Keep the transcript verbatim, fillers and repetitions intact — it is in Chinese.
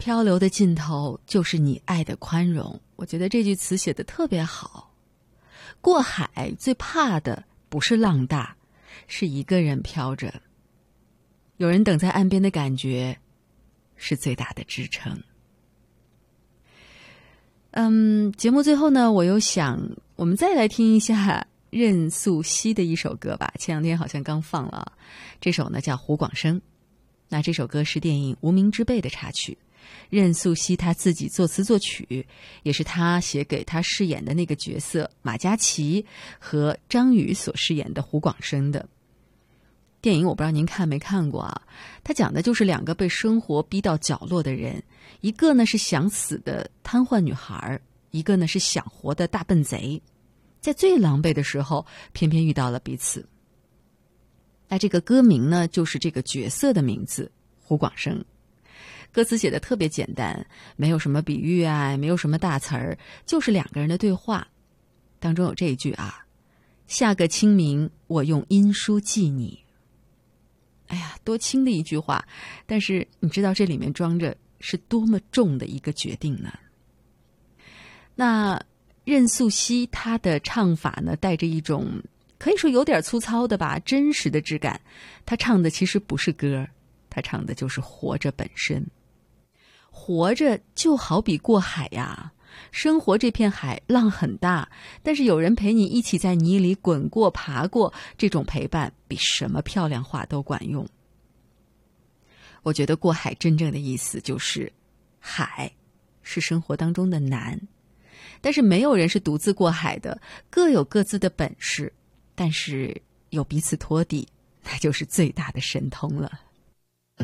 漂流的尽头就是你爱的宽容。我觉得这句词写得特别好。过海最怕的不是浪大，是一个人飘着。有人等在岸边的感觉是最大的支撑。嗯，节目最后呢，我又想我们再来听一下任素汐的一首歌吧，前两天好像刚放了，这首呢叫《胡广生》。那这首歌是电影《无名之辈》的插曲，任素汐她自己作词作曲，也是她写给她饰演的那个角色马嘉祺和张宇所饰演的胡广生的。电影我不知道您看没看过啊，它讲的就是两个被生活逼到角落的人，一个呢是想死的瘫痪女孩，一个呢是想活的大笨贼，在最狼狈的时候偏偏遇到了彼此。那这个歌名呢就是这个角色的名字，胡广生。歌词写的特别简单，没有什么比喻啊，没有什么大词儿，就是两个人的对话。当中有这一句啊，下个清明我用音书寄你。哎呀，多轻的一句话，但是你知道这里面装着是多么重的一个决定呢？那任素汐她的唱法呢，带着一种可以说有点粗糙的吧，真实的质感。她唱的其实不是歌，她唱的就是活着本身。活着就好比过海呀，生活这片海浪很大，但是有人陪你一起在泥里滚过爬过，这种陪伴比什么漂亮话都管用。我觉得过海真正的意思就是海是生活当中的难，但是没有人是独自过海的，各有各自的本事，但是有彼此托底，那就是最大的神通了。